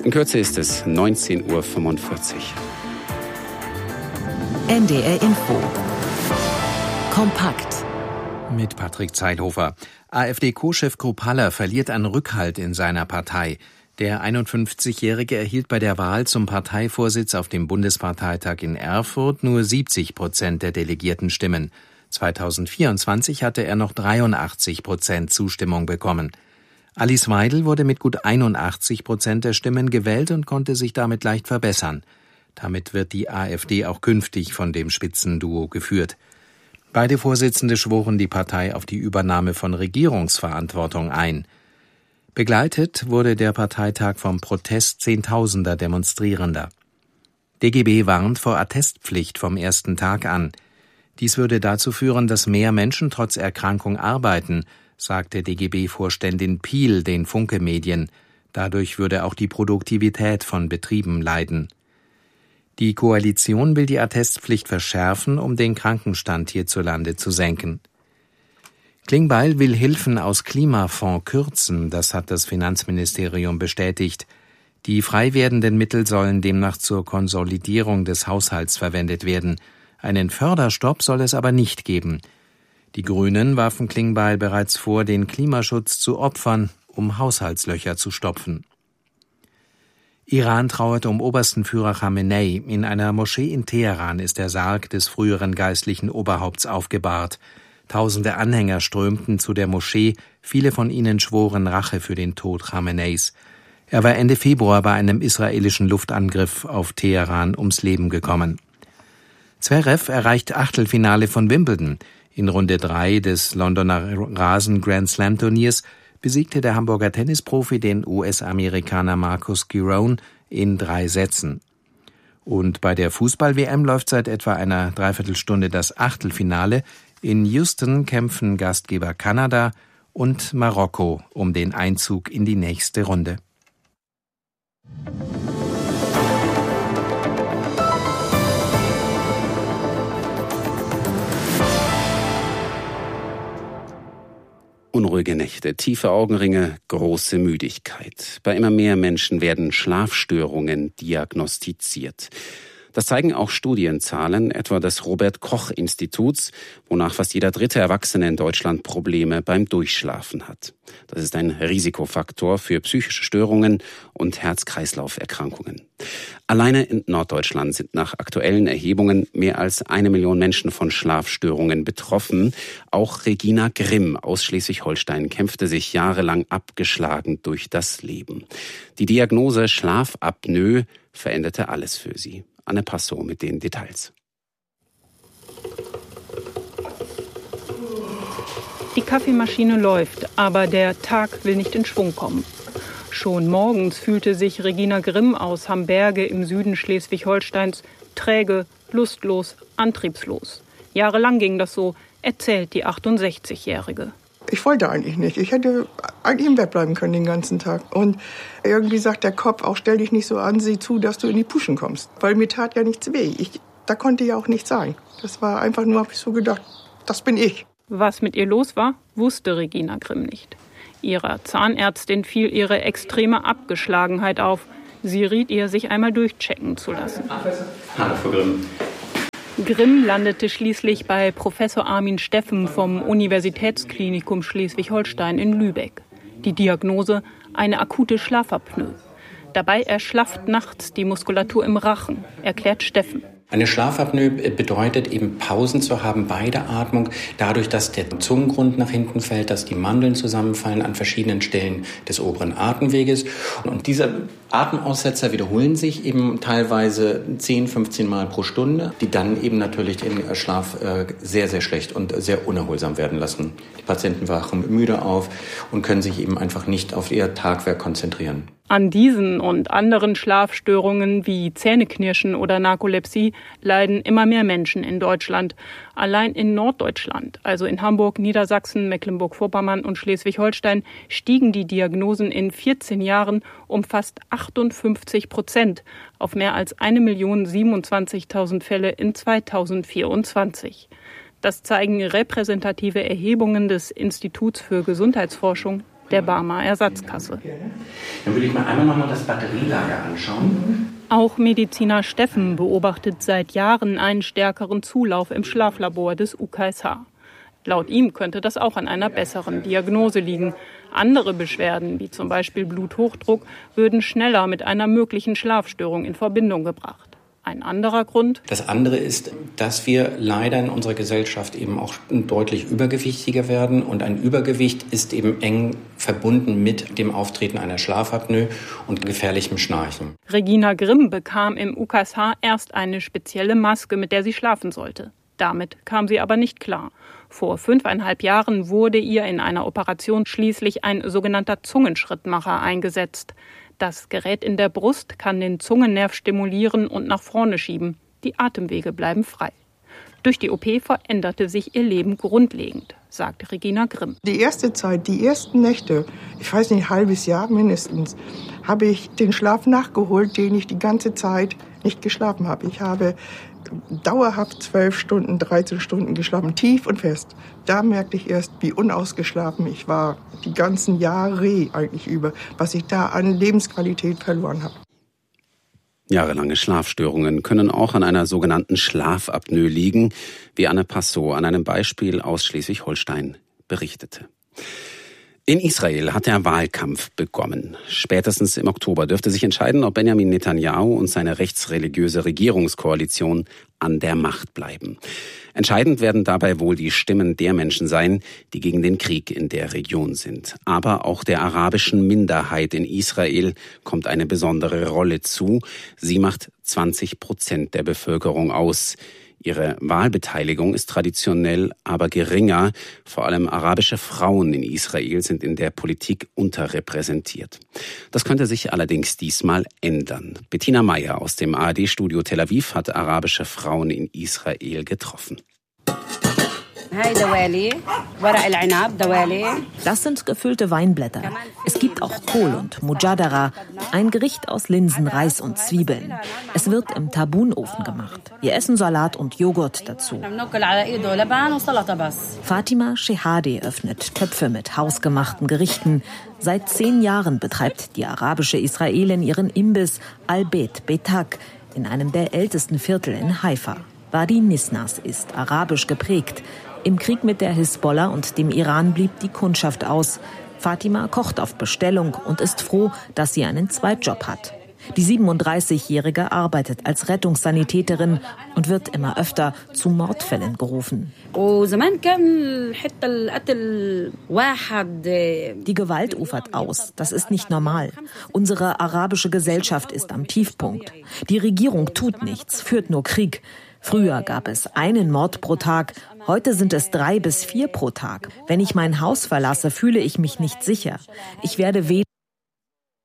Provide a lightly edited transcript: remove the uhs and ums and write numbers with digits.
In Kürze ist es 19:45 Uhr. NDR Info. Kompakt. Mit Patrick Zeilhofer. AfD-Co-Chef Krupp Haller verliert an Rückhalt in seiner Partei. Der 51-Jährige erhielt bei der Wahl zum Parteivorsitz auf dem Bundesparteitag in Erfurt nur 70% der Delegiertenstimmen. 2024 hatte er noch 83% Zustimmung bekommen. Alice Weidel wurde mit gut 81% der Stimmen gewählt und konnte sich damit leicht verbessern. Damit wird die AfD auch künftig von dem Spitzenduo geführt. Beide Vorsitzende schworen die Partei auf die Übernahme von Regierungsverantwortung ein. Begleitet wurde der Parteitag vom Protest Zehntausender Demonstrierender. DGB warnt vor Attestpflicht vom ersten Tag an. Dies würde dazu führen, dass mehr Menschen trotz Erkrankung arbeiten, sagte DGB-Vorständin Piel den Funke-Medien. Dadurch würde auch die Produktivität von Betrieben leiden. Die Koalition will die Attestpflicht verschärfen, um den Krankenstand hierzulande zu senken. Klingbeil will Hilfen aus Klimafonds kürzen, das hat das Finanzministerium bestätigt. Die frei werdenden Mittel sollen demnach zur Konsolidierung des Haushalts verwendet werden. Einen Förderstopp soll es aber nicht geben. Die Grünen warfen Klingbeil bereits vor, den Klimaschutz zu opfern, um Haushaltslöcher zu stopfen. Iran trauert um obersten Führer Khamenei. In einer Moschee in Teheran ist der Sarg des früheren geistlichen Oberhaupts aufgebahrt. Tausende Anhänger strömten zu der Moschee, viele von ihnen schworen Rache für den Tod Khameneis. Er war Ende Februar bei einem israelischen Luftangriff auf Teheran ums Leben gekommen. Zverev erreicht Achtelfinale von Wimbledon. In Runde 3 des Londoner Rasen-Grand-Slam-Turniers besiegte der Hamburger Tennisprofi den US-Amerikaner Marcus Giron in 3 Sätzen. Und bei der Fußball-WM läuft seit etwa einer Dreiviertelstunde das Achtelfinale. In Houston kämpfen Gastgeber Kanada und Marokko um den Einzug in die nächste Runde. Unruhige Nächte, tiefe Augenringe, große Müdigkeit. Bei immer mehr Menschen werden Schlafstörungen diagnostiziert. Das zeigen auch Studienzahlen, etwa des Robert-Koch-Instituts, wonach fast jeder dritte Erwachsene in Deutschland Probleme beim Durchschlafen hat. Das ist ein Risikofaktor für psychische Störungen und Herz-Kreislauf-Erkrankungen. Alleine in Norddeutschland sind nach aktuellen Erhebungen mehr als 1 Million Menschen von Schlafstörungen betroffen. Auch Regina Grimm aus Schleswig-Holstein kämpfte sich jahrelang abgeschlagen durch das Leben. Die Diagnose Schlafapnoe veränderte alles für sie. Anne Passow mit den Details. Die Kaffeemaschine läuft, aber der Tag will nicht in Schwung kommen. Schon morgens fühlte sich Regina Grimm aus Hamberge im Süden Schleswig-Holsteins träge, lustlos, antriebslos. Jahrelang ging das so, erzählt die 68-Jährige. Ich wollte eigentlich nicht. Ich hätte eigentlich im Bett bleiben können den ganzen Tag. Und irgendwie sagt der Kopf auch, stell dich nicht so an, sieh zu, dass du in die Puschen kommst. Weil mir tat ja nichts weh. Da konnte ja auch nichts sein. Das war einfach nur, habe ich so gedacht, das bin ich. Was mit ihr los war, wusste Regina Grimm nicht. Ihrer Zahnärztin fiel ihre extreme Abgeschlagenheit auf. Sie riet ihr, sich einmal durchchecken zu lassen. Hallo, Frau Grimm. Grimm landete schließlich bei Professor Armin Steffen vom Universitätsklinikum Schleswig-Holstein in Lübeck. Die Diagnose: eine akute Schlafapnoe. Dabei erschlafft nachts die Muskulatur im Rachen, erklärt Steffen. Eine Schlafapnoe bedeutet eben Pausen zu haben bei der Atmung, dadurch, dass der Zungengrund nach hinten fällt, dass die Mandeln zusammenfallen an verschiedenen Stellen des oberen Atemweges. Und diese Atemaussetzer wiederholen sich eben teilweise 10, 15 Mal pro Stunde, die dann eben natürlich den Schlaf sehr, sehr schlecht und sehr unerholsam werden lassen. Die Patienten wachen müde auf und können sich eben einfach nicht auf ihr Tagwerk konzentrieren. An diesen und anderen Schlafstörungen wie Zähneknirschen oder Narkolepsie leiden immer mehr Menschen in Deutschland. Allein in Norddeutschland, also in Hamburg, Niedersachsen, Mecklenburg-Vorpommern und Schleswig-Holstein, stiegen die Diagnosen in 14 Jahren um fast 58% auf mehr als 1.027.000 Fälle in 2024. Das zeigen repräsentative Erhebungen des Instituts für Gesundheitsforschung der Barmer Ersatzkasse. Dann würde ich mal einmal nochmal das Batterielager anschauen. Auch Mediziner Steffen beobachtet seit Jahren einen stärkeren Zulauf im Schlaflabor des UKSH. Laut ihm könnte das auch an einer besseren Diagnose liegen. Andere Beschwerden, wie zum Beispiel Bluthochdruck, würden schneller mit einer möglichen Schlafstörung in Verbindung gebracht. Ein anderer Grund? Das andere ist, dass wir leider in unserer Gesellschaft eben auch deutlich übergewichtiger werden. Und ein Übergewicht ist eben eng verbunden mit dem Auftreten einer Schlafapnoe und gefährlichem Schnarchen. Regina Grimm bekam im UKSH erst eine spezielle Maske, mit der sie schlafen sollte. Damit kam sie aber nicht klar. Vor 5,5 Jahren wurde ihr in einer Operation schließlich ein sogenannter Zungenschrittmacher eingesetzt. Das Gerät in der Brust kann den Zungennerv stimulieren und nach vorne schieben. Die Atemwege bleiben frei. Durch die OP veränderte sich ihr Leben grundlegend, sagt Regina Grimm. Die erste Zeit, die ersten Nächte, ich weiß nicht, ein halbes Jahr mindestens, habe ich den Schlaf nachgeholt, den ich die ganze Zeit nicht geschlafen habe. Ich habe dauerhaft 12 Stunden, 13 Stunden geschlafen, tief und fest. Da merkte ich erst, wie unausgeschlafen ich war, die ganzen Jahre eigentlich über, was ich da an Lebensqualität verloren habe. Jahrelange Schlafstörungen können auch an einer sogenannten Schlafapnoe liegen, wie Anne Passot an einem Beispiel aus Schleswig-Holstein berichtete. In Israel hat der Wahlkampf begonnen. Spätestens im Oktober dürfte sich entscheiden, ob Benjamin Netanyahu und seine rechtsreligiöse Regierungskoalition an der Macht bleiben. Entscheidend werden dabei wohl die Stimmen der Menschen sein, die gegen den Krieg in der Region sind. Aber auch der arabischen Minderheit in Israel kommt eine besondere Rolle zu. Sie macht 20% der Bevölkerung aus. Ihre Wahlbeteiligung ist traditionell aber geringer. Vor allem arabische Frauen in Israel sind in der Politik unterrepräsentiert. Das könnte sich allerdings diesmal ändern. Bettina Meyer aus dem ARD-Studio Tel Aviv hat arabische Frauen in Israel getroffen. Das sind gefüllte Weinblätter. Es gibt auch Kohl und Mujadara, ein Gericht aus Linsen, Reis und Zwiebeln. Es wird im Tabunofen gemacht. Wir essen Salat und Joghurt dazu. Fatima Shehadi öffnet Töpfe mit hausgemachten Gerichten. Seit 10 Jahren betreibt die arabische Israelin ihren Imbiss Al-Bet Betak in einem der ältesten Viertel in Haifa. Wadi Nisnas ist arabisch geprägt. Im Krieg mit der Hisbollah und dem Iran blieb die Kundschaft aus. Fatima kocht auf Bestellung und ist froh, dass sie einen Zweitjob hat. Die 37-Jährige arbeitet als Rettungssanitäterin und wird immer öfter zu Mordfällen gerufen. Die Gewalt ufert aus. Das ist nicht normal. Unsere arabische Gesellschaft ist am Tiefpunkt. Die Regierung tut nichts, führt nur Krieg. Früher gab es einen Mord pro Tag. Heute sind es 3 bis 4 pro Tag. Wenn ich mein Haus verlasse, fühle ich mich nicht sicher. Ich werde